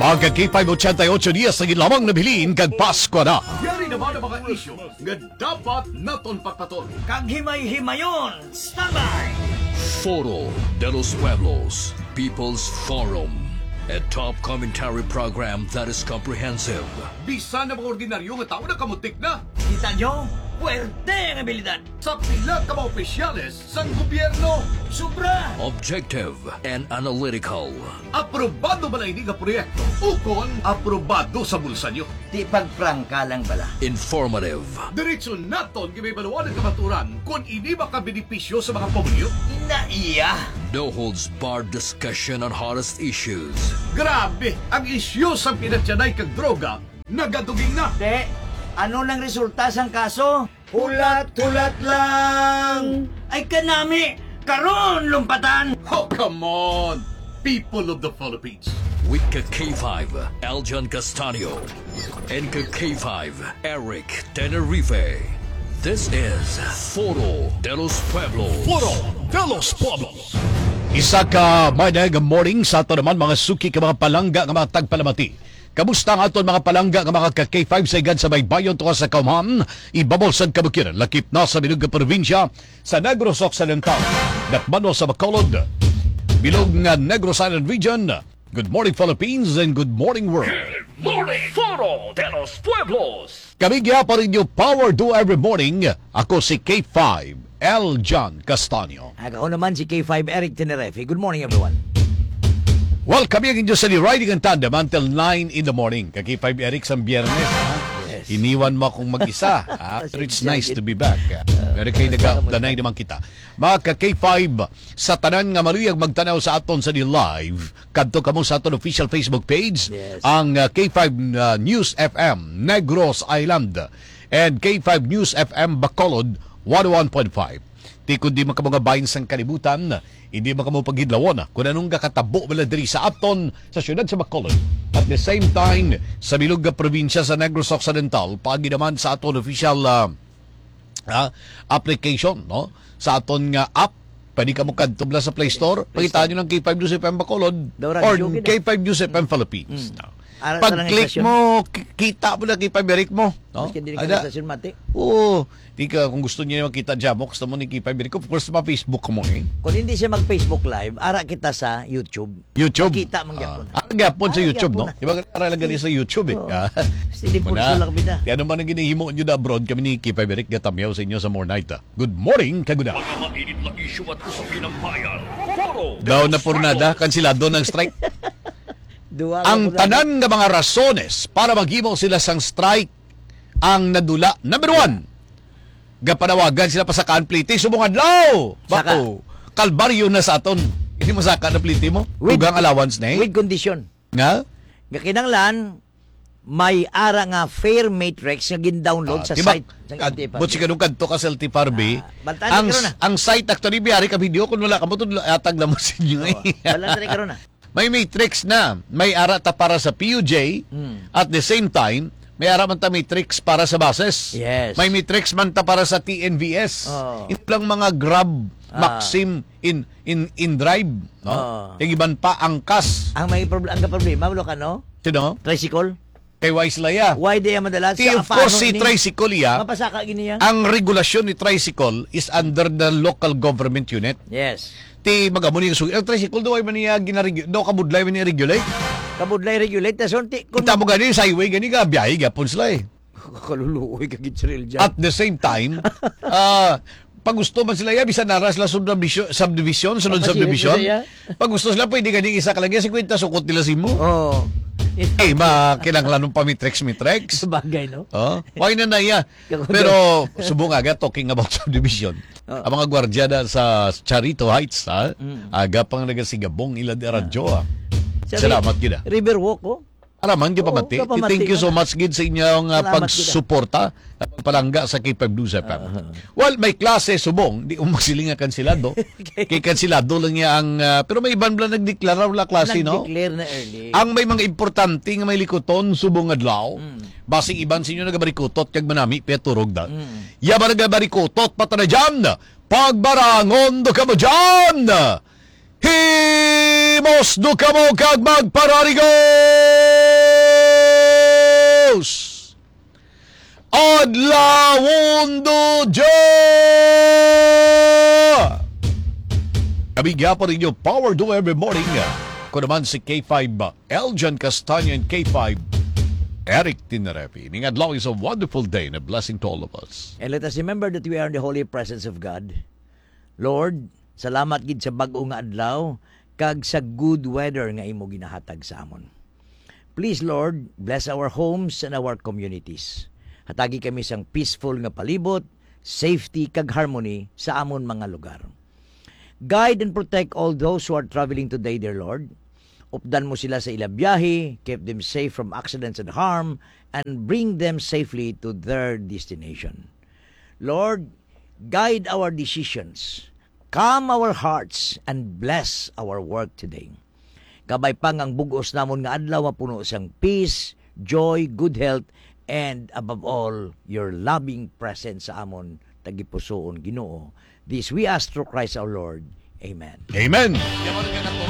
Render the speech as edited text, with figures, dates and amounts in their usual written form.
Mga K588 dias lagi lamang nabilin kag Pasko na. Yari naman ang mga isyu nga dapat naton pagpatol. Kag himay-himayon, standby! Foro de los Pueblos, People's Forum, a top commentary program that is comprehensive, Bisan na mga ordinaryo nga tao na kamutik na. Kita nyo? Puwerte ang abilidad! Sa pila ka mga opisyales sang gobyerno. Sobra! objective, and analytical. Aprobado ba na ini nga proyekto? Ukon, aprobado sa bulsa nyo. Di pagprangka lang bala. Informative, Diretso naton gibaybaluan ng kamaturan kung ini makabenepisyo sa mga pamilyo. Naiya! no holds barred discussion on hottest issues. Grabe, ang isyu sa pinatyanay kag droga nagaduging na. Te, ano nang resulta sang kaso? Hulat-hulat lang! Ay kanami! Karon lumpatan! Oh, come on! People of the Philippines. With K5, Aljan Castanio, and K5, Eric Tenerife. This is Foro de los Pueblos. Foro de los Pueblos. Isa ka maydag morning sa ato naman mga suki ka mga palangga nga mga tagpalamati. Kamusta ang aton mga palangga nga mga ka-K5 sa igan sa baybayon tuwa sa Kauman, Ibabolsan Kabukiran, lakip na sa Binuga Provincia, sa Negros Occidental, Dakmano sa Bacolod, bilog nga Negros Island Region. Good morning Philippines and good morning world. Morning Foro de los Pueblos. Kami pa rin yung Power Do Every Morning. Ako si K5, L. John Castanio. Ako naman si K5 Eric Tenerife. Good morning everyone. Well, kami ang inyo sa riding and tandem until 9 in the morning. K5 Eric sa biyernes. Yes. Iniwan mo akong mag-isa. But it's nice to be back. Pero kayo nagdanay naman kita. Mga ka-K5, sa tanan nga maruyag magtanaw sa aton sa live, kadto kamo sa aton official Facebook page, Yes. ang K5 News FM, Negros Island, and K5 News FM Bacolod, 101.5. Di kundi mga bayin sang kalibutan, hindi mo paghidlawon kung anong kakatabo wala diri sa aton sa syudad sa Bacolod. At the same time, sa bilog nga probinsya sa Negros Occidental, pagi naman sa aton official application, no? Sa aton nga app, pwede ka mo kadtubla sa Play Store, pagitaan nyo ng K5 News FM Bacolod or K5 News FM Philippines. No? Pag-click mo, kita mo na K5 Eric mo. No? Mas hindi ka sa stasyon mati. Oo. Di ka, kung gusto niyo makita dyan mo, gusto mo ni K5 Eric, of course, ma-Facebook mo eh. Kung hindi siya mag-Facebook live, ara kita sa YouTube. YouTube. Makita mong gyapon. Ang gyapon sa YouTube, no? gyapon Diba para lang ganito sa YouTube eh. Oo. Hindi po lang bida. Ano man ang ginihimo nyo na abroad, kami ni K5 Eric, gatamyaw sa inyo sa more night. Good morning, kaguda. Mga mainit na issue at usapin ng bayan. Foro Daw na pornada, kansilado ng strike. Ang tanan nga mga rasones para maghimo sila sang strike ang nadula. Number 1, gapanawagan sila pa sa pliti, subungan law! Bako, kalbaryo na sa aton. Hindi mo saka na pliti mo? Tugang allowance na eh. With condition. Nga? Kinanglan, may ara nga fair matrix nga gin-download sa diba, site. Butsi ka nung kanto ka sa LT Parby. Baltan na. Ang site actually biyari ka video kung wala ka mo ito atag lang mo sa inyo eh. Baltan ka ron na. May matrix na. May ara ta para sa PUJ. At the same time, may ara man ta matrix para sa buses. Yes. May matrix man ta para sa TNVS. Oh. Ito lang mga Grab, Maxim, in Drive. No? Yung iban pa, angkas. Ang problema, wala ka no? Sino? Tricycle. Kay Wise Laya. Why di madalas? Of course, si Tricycle ya. Mapasaka gini yan? Ang regulasyon ni Tricycle is under the local government unit. Yes. Ti magamuni yung sugi. Ang tricycle daw ay maniya daw kabudlay maniya regulate. Kabudlay regulate na sonti. Kita mo gani sa highway gani ka biyahe gapon sila eh. Kaluluoy ka gitsril dyan. At the same time, pag gusto man sila ya bisan nara sila subdivision, sunod subdivision. Pag gusto sila pwede gani isa ka lang 50 sukot nila simo. Oh. Eh kinahanglan ng mitrex. Sabagay no. Oh, why na ya. Pero subong aga talking about subdivision. Ang mga gwardiya na sa Charito Heights, aga pang nagasigabong ila di radyo. Salamat gid. Riverwalk oh. Araman, di pa mati. Thank you so much gid sa inyong pagsuporta at palangga sa K5 News FM. Well, may klase subong, di magsilinga kansilado. Kay kansilado lang niya ang pero may iban bla nagdeklara wala klase no. Nagdeclare na early. Ang may mga importante nga may likuton subong adlaw. Basing iban sa inyo nagabarikutot kag manami peturog da. Yaman nagabarikutot patana dyan. Pagbarangon do ka mo dyan. Himos do ka mo kag magpararigon! Adlawon Dojo! Kami gyapon ninyo Power Do every morning. Kung naman si K5 Eljan Castaño and K5 Eric Tinarepi. Ning adlaw is a wonderful day and a blessing to all of us. And let us remember that we are in the holy presence of God. Lord, salamat gid sa bag-o nga adlaw kag sa good weather nga imo ginahatag sa amon. Please Lord, bless our homes and our communities. Hatagi kami sang peaceful nga palibot, safety kag harmony sa amon mga lugar. Guide and protect all those who are traveling today, dear Lord. Updan mo sila sa ilang biyahe, keep them safe from accidents and harm, and bring them safely to their destination. Lord, guide our decisions, calm our hearts, and bless our work today. Kabay pang ang bugos namon nga adlaw mapuno sang peace, joy, good health, and above all, your loving presence sa amon tagipusoon Ginoo. This we ask through Christ our Lord. Amen. Amen.